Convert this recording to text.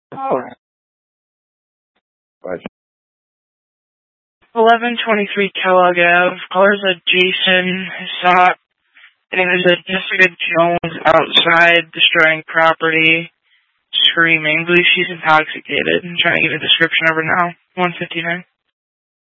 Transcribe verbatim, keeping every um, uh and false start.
All right. Bye. eleven twenty-three Kellogg Avenue. Callers are Jason Hassott, and there's a Jessica Jones outside destroying property, screaming. I believe she's intoxicated. I'm trying to get a description of her now. one fifty-nine.